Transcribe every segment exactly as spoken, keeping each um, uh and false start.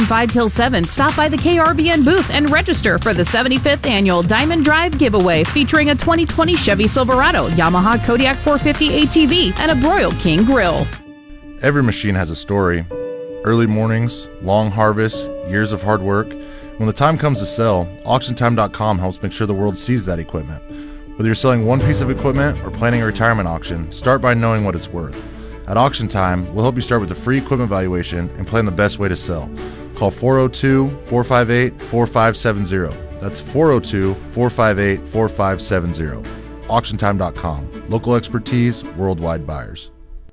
five till seven, stop by the K R B N booth and register for the seventy-fifth Annual Diamond Drive Giveaway featuring a twenty twenty Chevy Silverado, Yamaha Kodiak four fifty A T V, and a Broil King grill. Every machine has a story. Early mornings, long harvests, years of hard work. When the time comes to sell, auction time dot com helps make sure the world sees that equipment. Whether you're selling one piece of equipment or planning a retirement auction, start by knowing what it's worth. At Auction Time, we'll help you start with a free equipment valuation and plan the best way to sell. Call four oh two, four five eight, four five seven zero. That's four oh two, four five eight, four five seven zero. auction time dot com. Local expertise, worldwide buyers.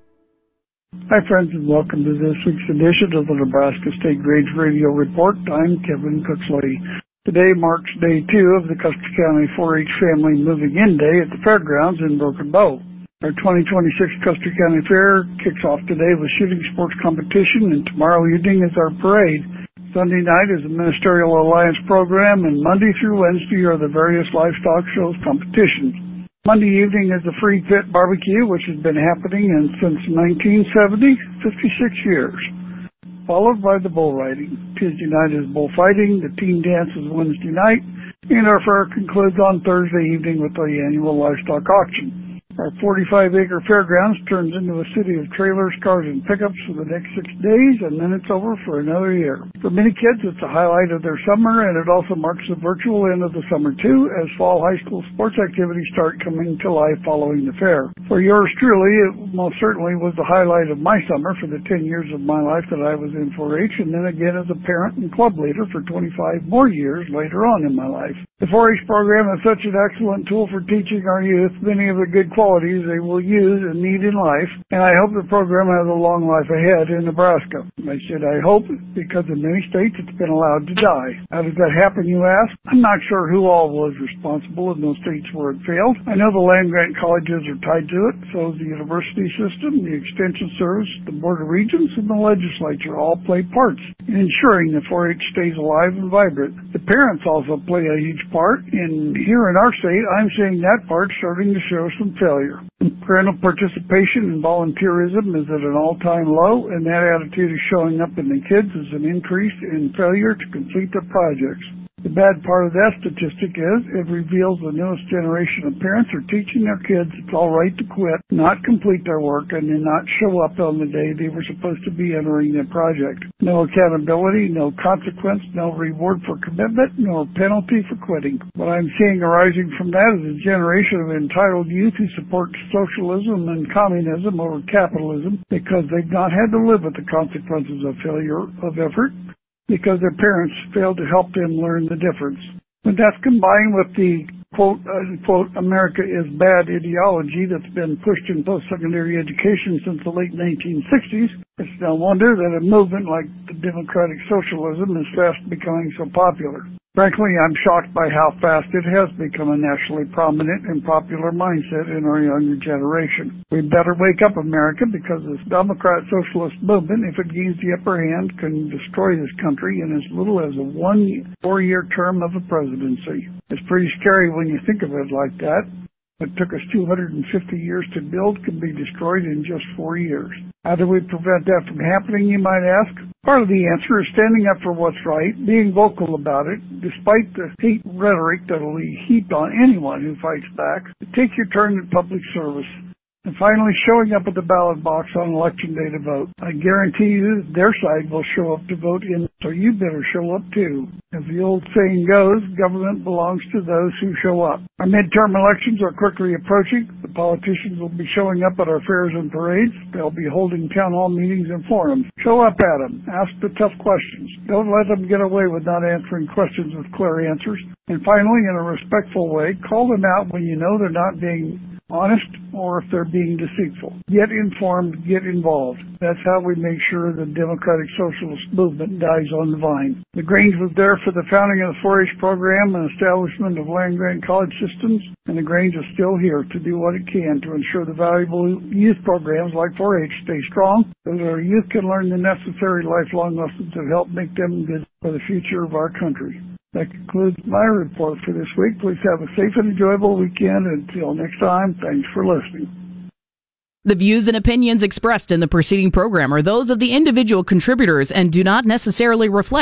Hi, friends, and welcome to this week's edition of the Nebraska State Range Radio Report. I'm Kevin Cooksley. Today marks day two of the Custer County four H Family Moving In Day at the fairgrounds in Broken Bow. Our twenty twenty-six Custer County Fair kicks off today with shooting sports competition, and tomorrow evening is our parade. Sunday night is the Ministerial Alliance program, and Monday through Wednesday are the various livestock shows competitions. Monday evening is the Free Pit Barbecue, which has been happening in, since nineteen seventy, fifty-six years, followed by the bull riding. Tuesday night is bullfighting, the team dance is Wednesday night, and our fair concludes on Thursday evening with the annual livestock auction. Our forty-five acre fairgrounds turns into a city of trailers, cars, and pickups for the next six days, and then it's over for another year. For many kids, it's a highlight of their summer, and it also marks the virtual end of the summer, too, as fall high school sports activities start coming to life following the fair. For yours truly, it most certainly was the highlight of my summer for the ten years of my life that I was in four H, and then again as a parent and club leader for twenty-five more years later on in my life. The four H program is such an excellent tool for teaching our youth many of the good qualities they will use and need in life, and I hope the program has a long life ahead in Nebraska. I said I hope, because in many states it's been allowed to die. How does that happen, you ask? I'm not sure who all was responsible in those states where it failed. I know the land-grant colleges are tied to it, so is the university system, the extension service, the board of regents, and the legislature all play parts in ensuring the four H stays alive and vibrant. The parents also play a huge part, and here in our state, I'm seeing that part starting to show some failure. Parental participation and volunteerism is at an all-time low, and that attitude is showing up in the kids as an increase in failure to complete their projects. The bad part of that statistic is it reveals the newest generation of parents are teaching their kids it's all right to quit, not complete their work, and then not show up on the day they were supposed to be entering their project. No accountability, no consequence, no reward for commitment, no penalty for quitting. What I'm seeing arising from that is a generation of entitled youth who support socialism and communism over capitalism because they've not had to live with the consequences of failure of effort, because their parents failed to help them learn the difference. When that's combined with the quote, unquote, America is bad ideology that's been pushed in post-secondary education since the late nineteen sixties, it's no wonder that a movement like the democratic socialism is fast becoming so popular. Frankly, I'm shocked by how fast it has become a nationally prominent and popular mindset in our younger generation. We better wake up, America, because this Democrat socialist movement, if it gains the upper hand, can destroy this country in as little as a one four-year term of a presidency. It's pretty scary when you think of it like that. What took us two hundred fifty years to build can be destroyed in just four years. How do we prevent that from happening, you might ask? Part of the answer is standing up for what's right, being vocal about it, despite the hate rhetoric that will be heaped on anyone who fights back. Take your turn at public service. And finally, showing up at the ballot box on election day to vote. I guarantee you their side will show up to vote in, so you better show up too. As the old saying goes, government belongs to those who show up. Our midterm elections are quickly approaching. The politicians will be showing up at our fairs and parades. They'll be holding town hall meetings and forums. Show up at them. Ask the tough questions. Don't let them get away with not answering questions with clear answers. And finally, in a respectful way, call them out when you know they're not being honest or if they're being deceitful. Get informed, get involved. That's how we make sure the Democratic Socialist movement dies on the vine. The Grange was there for the founding of the four H program and establishment of land-grant college systems, and the Grange is still here to do what it can to ensure the valuable youth programs like four H stay strong, so that our youth can learn the necessary lifelong lessons that help make them good for the future of our country. That concludes my report for this week. Please have a safe and enjoyable weekend. Until next time, thanks for listening. The views and opinions expressed in the preceding program are those of the individual contributors and do not necessarily reflect